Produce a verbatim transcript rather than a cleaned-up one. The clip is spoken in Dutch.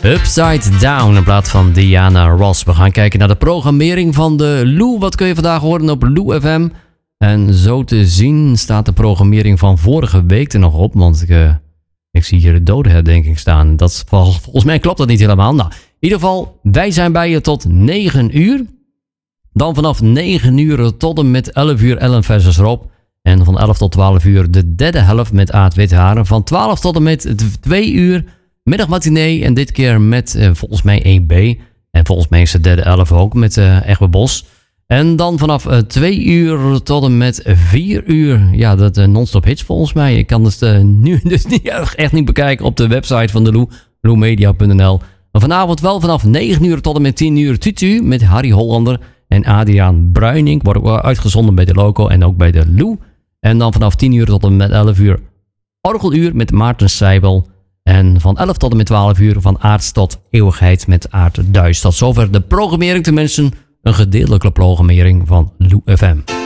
Upside Down in plaats van Diana Ross. We gaan kijken naar de programmering van de Lou. Wat kun je vandaag horen op Lou F M? En zo te zien staat de programmering van vorige week er nog op. Want ik, uh, ik zie hier de dodenherdenking staan. Dat, volgens mij klopt dat niet helemaal. Nou, in ieder geval, wij zijn bij je tot negen uur. Dan vanaf negen uur tot en met elf uur Ellen versus Rob. En van elf tot twaalf uur de derde helft met Aad Witharen. Van twaalf tot en met twee uur middagmatinee. En dit keer met uh, volgens mij één B. En volgens mij is de derde elf ook met uh, Egbe Bos. En dan vanaf uh, twee uur tot en met vier uur. Ja, dat uh, non-stop hits volgens mij. Ik kan het uh, nu dus niet, echt niet bekijken op de website van de Lou. lou media punt n l. Maar vanavond wel vanaf negen uur tot en met tien uur Tutu met Harry Hollander. En Adriaan Bruining wordt ook wel uitgezonden bij de Loco en ook bij de Lou. En dan vanaf tien uur tot en met elf uur Orgeluur met Maarten Seibel. En van elf tot en met twaalf uur van aards tot eeuwigheid met Aard Duis. Tot zover de programmering, tenminste een gedeeltelijke programmering van Lou F M.